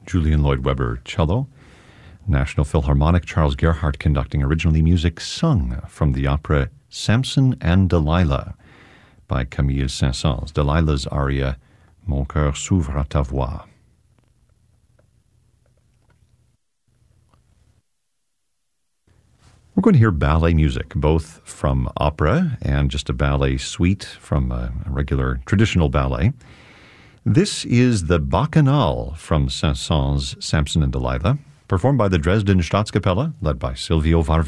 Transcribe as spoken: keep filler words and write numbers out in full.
Julian Lloyd Webber, cello. National Philharmonic, Charles Gerhardt conducting, originally music sung from the opera Samson and Delilah by Camille Saint-Saëns. Delilah's aria, Mon cœur s'ouvre à ta voix. We're going to hear ballet music, both from opera and just a ballet suite from a regular traditional ballet. This is the Bacchanal from Saint-Saëns' Samson and Delilah, performed by the Dresden Staatskapelle, led by Silvio Varvi.